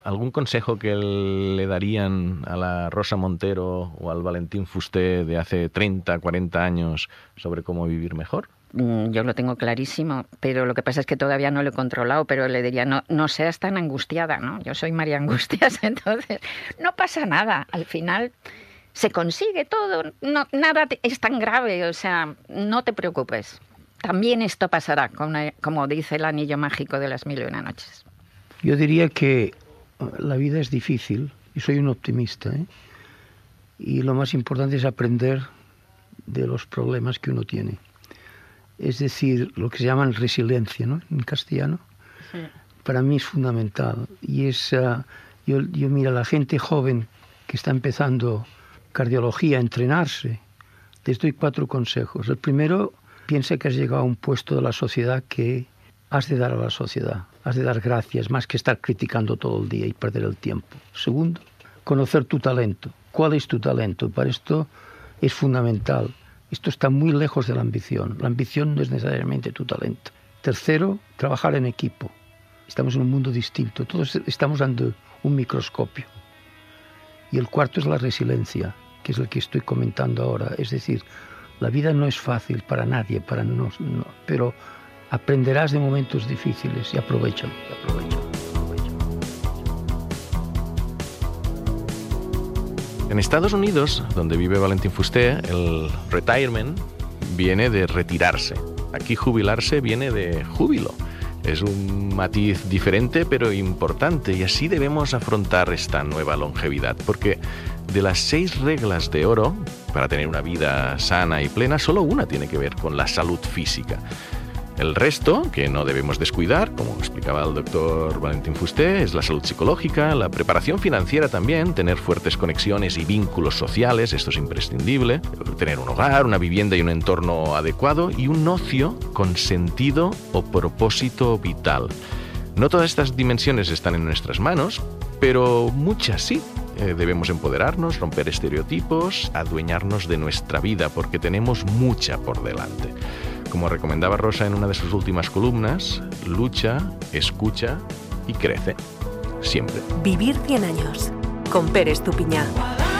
¿Algún consejo que le darían a la Rosa Montero o al Valentín Fuster de hace 30, 40 años sobre cómo vivir mejor? Yo lo tengo clarísimo, pero lo que pasa es que todavía no lo he controlado, pero le diría, no seas tan angustiada, ¿no? Yo soy María Angustias, entonces no pasa nada. Al final se consigue todo, nada es tan grave, o sea, no te preocupes. También esto pasará, como dice el anillo mágico de las 1001 noches. Yo diría que la vida es difícil y soy un optimista, ¿eh? Y lo más importante es aprender de los problemas que uno tiene. Es decir, lo que se llama resiliencia, ¿no? En castellano. Sí. Para mí es fundamental. Y es, yo mira, la gente joven que está empezando cardiología, a entrenarse, les doy 4 consejos. El primero, piensa que has llegado a un puesto de la sociedad que has de dar a la sociedad. Has de dar gracias, más que estar criticando todo el día y perder el tiempo. Segundo, conocer tu talento. ¿Cuál es tu talento? Para esto es fundamental. Esto está muy lejos de la ambición. La ambición no es necesariamente tu talento. Tercero, trabajar en equipo. Estamos en un mundo distinto. Todos estamos ante un microscopio. Y el cuarto es la resiliencia, que es el que estoy comentando ahora. Es decir, la vida no es fácil para nadie, pero aprenderás de momentos difíciles y aprovechalo. En Estados Unidos, donde vive Valentín Fuster, el retirement viene de retirarse. Aquí jubilarse viene de júbilo. Es un matiz diferente pero importante y así debemos afrontar esta nueva longevidad, porque de las 6 reglas de oro para tener una vida sana y plena, solo una tiene que ver con la salud física. El resto, que no debemos descuidar, como explicaba el doctor Valentín Fuster, es la salud psicológica, la preparación financiera también, tener fuertes conexiones y vínculos sociales, esto es imprescindible, tener un hogar, una vivienda y un entorno adecuado y un ocio con sentido o propósito vital. No todas estas dimensiones están en nuestras manos, pero muchas sí. Debemos empoderarnos, romper estereotipos, adueñarnos de nuestra vida, porque tenemos mucha por delante. Como recomendaba Rosa en una de sus últimas columnas, lucha, escucha y crece. Siempre. Vivir 100 años. Con Pere Estupiñán.